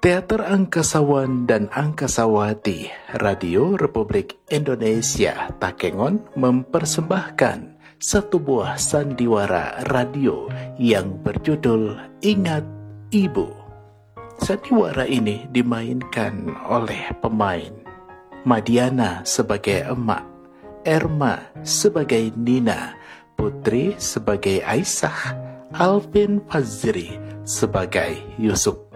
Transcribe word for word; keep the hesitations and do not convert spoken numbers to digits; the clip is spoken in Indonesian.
Teater Angkasawan dan Angkasawati Radio Republik Indonesia Takengon mempersembahkan satu buah sandiwara radio yang berjudul Ingat Ibu. Sandiwara ini dimainkan oleh pemain Madiana sebagai emak, Erma sebagai Nina, Putri sebagai Aisyah, Alvin Fazri sebagai Yusuf.